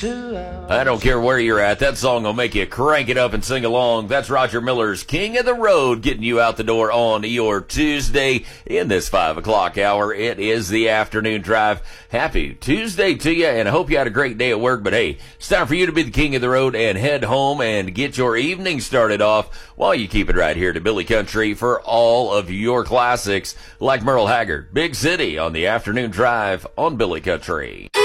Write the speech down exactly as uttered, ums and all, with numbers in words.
I don't care where you're at, that song will make you crank it up and sing along. That's Roger Miller's King of the Road, getting you out the door on your Tuesday in this five o'clock hour. It is the afternoon drive. Happy Tuesday to you, and I hope you had a great day at work. But hey, it's time for you to be the king of the road and head home and get your evening started off while you keep it right here to Billy Country for all of your classics like Merle Haggard, Big City on the afternoon drive on Billy Country.